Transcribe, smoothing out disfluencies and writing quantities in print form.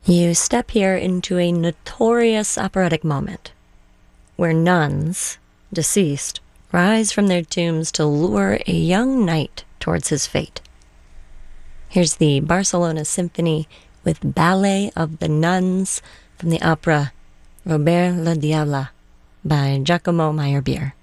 You step here into a notorious operatic moment where nuns, deceased, rise from their tombs to lure a young knight towards his fate. Here's the Barcelona Symphony with Ballet of the Nuns from the opera Robert le Diable by Giacomo Meyerbeer.